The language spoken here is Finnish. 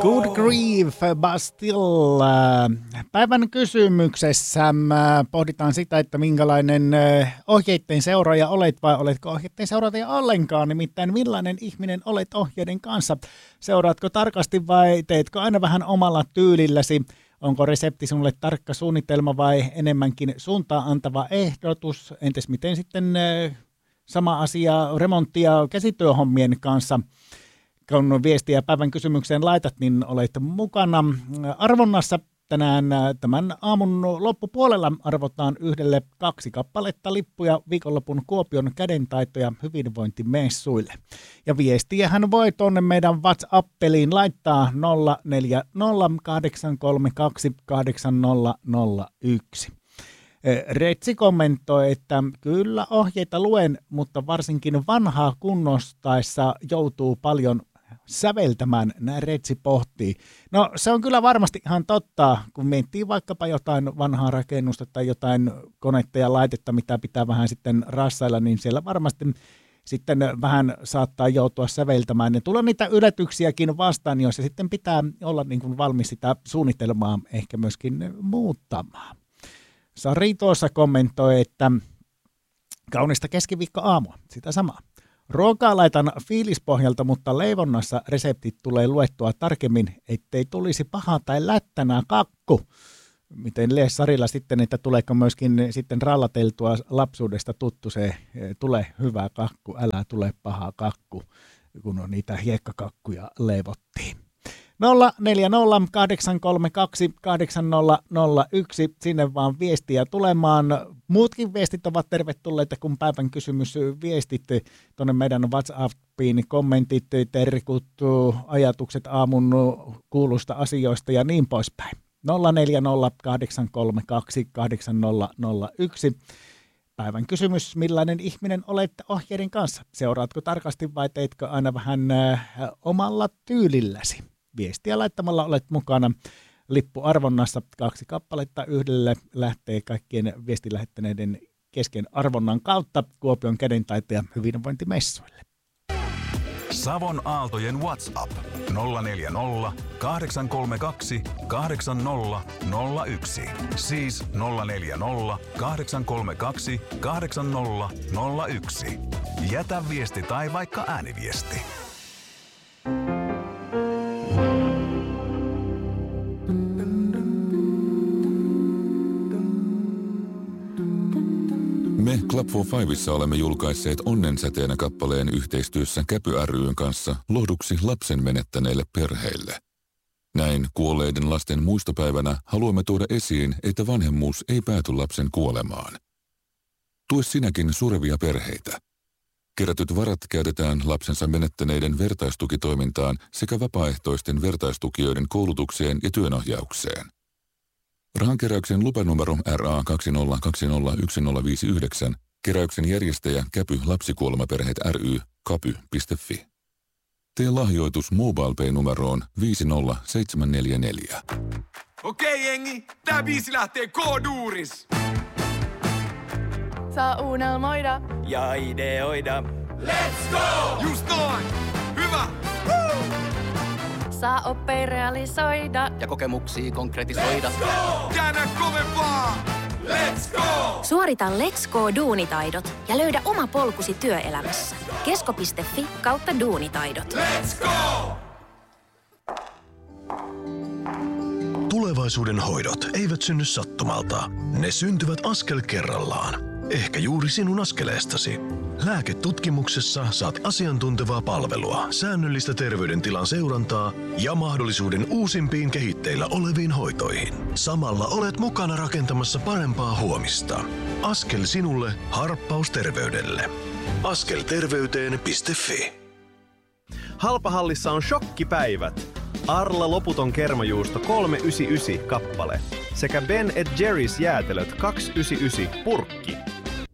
Good grief, Bastille. Päivän kysymyksessä pohditaan sitä, että minkälainen ohjeiden seuraaja olet vai oletko ohjeiden seuraaja ollenkaan. Nimittäin millainen ihminen olet ohjeiden kanssa. Seuraatko tarkasti vai teetkö aina vähän omalla tyylilläsi? Onko resepti sinulle tarkka suunnitelma vai enemmänkin suuntaa antava ehdotus? Entäs miten sitten sama asia remontti- ja käsityöhommien kanssa? Kun viestiä päivän kysymykseen laitat, niin olet mukana arvonnassa. Tänään tämän aamun loppupuolella arvotaan yhdelle 2 kappaletta lippuja viikonlopun Kuopion kädentaito- ja hyvinvointimessuille. Ja viestiä hän voi tuonne meidän WhatsApp-peliin laittaa 0408328001. Retsi kommentoi, että kyllä ohjeita luen, mutta varsinkin vanhaa kunnostaessa joutuu paljon säveltämään, näin Retsi pohtii. No se on kyllä varmasti ihan totta, kun miettii vaikkapa jotain vanhaa rakennusta tai jotain konetta ja laitetta, mitä pitää vähän sitten rassailla, niin siellä varmasti sitten vähän saattaa joutua säveltämään. Ja tulee niitä yllätyksiäkin vastaan, joissa sitten pitää olla niin kuin valmis sitä suunnitelmaa ehkä myöskin muuttamaan. Sari tuossa kommentoi, että kaunista keskiviikkoaamua, sitä samaa. Ruokaa laitan fiilispohjalta, mutta leivonnassa reseptit tulee luettua tarkemmin, ettei tulisi paha tai lättänä kakku. Miten lie Sarilla sitten, että tuleeko myöskin sitten rallateltua lapsuudesta tuttu se, tulee hyvä kakku, älä tule paha kakku, kun on niitä hiekkakakkuja leivottiin. 0408328001, sinne vaan viestiä tulemaan. Muutkin viestit ovat tervetulleita, kun päivän kysymys viestit tuonne meidän WhatsAppiin, kommentit, terkut, ajatukset aamun kuulusta asioista ja niin poispäin. 0408328001. Päivän kysymys, millainen ihminen olet ohjeiden kanssa? Seuraatko tarkasti vai teetkö aina vähän omalla tyylilläsi? Viestiä laittamalla olet mukana lippuarvonnassa. 2 kappaletta yhdelle lähtee kaikkien viestilähettäneiden kesken arvonnan kautta Kuopion kädentaito- ja hyvinvointimessuille. Savon Aaltojen WhatsApp 040 832 8001. Siis 040 832 8001. Jätä viesti tai vaikka ääniviesti. Me Club for Fivessa olemme julkaisseet Onnensäteenä kappaleen yhteistyössä Käpy ry:n kanssa lohduksi lapsen menettäneille perheille. Näin kuolleiden lasten muistopäivänä haluamme tuoda esiin, että vanhemmuus ei pääty lapsen kuolemaan. Tue sinäkin surevia perheitä. Kerätyt varat käytetään lapsensa menettäneiden vertaistukitoimintaan sekä vapaaehtoisten vertaistukijoiden koulutukseen ja työnohjaukseen. Rahankeräyksen lupanumero RA 20201059, keräyksen järjestäjä Käpy Lapsikuolemaperheet ry, kapy.fi. Tee lahjoitus MobilePay-numeroon 50744. Okei jengi, tää biisi lähtee K-duuris! Saa unelmoida Ja ideoida. Let's go! Just noin! Hyvä! Woo! saa oppia realisoida ja kokemuksia konkretisoida. Let's go! Käännä kovempaa! Let's go! Suorita Let's Go -duunitaidot ja löydä oma polkusi työelämässä. Kesko.fi/duunitaidot. Let's go! Tulevaisuuden hoidot eivät synny sattumalta. Ne syntyvät askel kerrallaan. Ehkä juuri sinun askeleestasi. Lääketutkimuksessa saat asiantuntevaa palvelua, säännöllistä terveydentilan seurantaa ja mahdollisuuden uusimpiin kehitteillä oleviin hoitoihin. Samalla olet mukana rakentamassa parempaa huomista. Askel sinulle, harppaus terveydelle. Askelterveyteen.fi. Halpahallissa on shokkipäivät. Arla loputon kermajuusto 3,99 kappale sekä Ben & Jerry's jäätelöt 2,99 purkki.